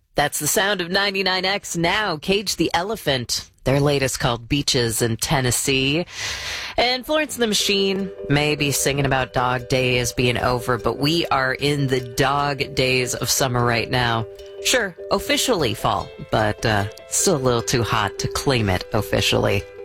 That's the sound of 99X now. Cage the Elephant. Their latest called Beaches in Tennessee. And Florence and the Machine may be singing about dog days being over, but we are in the dog days of summer right now. Sure, officially fall, but still a little too hot to claim it officially.